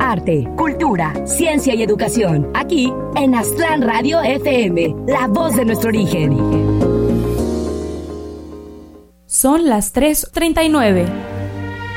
arte, cultura, ciencia y educación. Aquí en Aztlán Radio FM, la voz de nuestro origen. Son las 3:39.